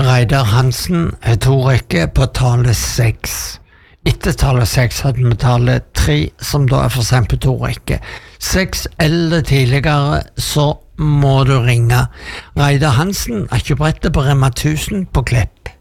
Reidar Hansen to rekker på tallet 6. Etter tallet 6 hadde vi tallet 3, som da for eksempel 2 rekker. 6 eller tidligere, så må du ringe. Reidar Hansen er ikke brettet på Rema 1000 på Klepp.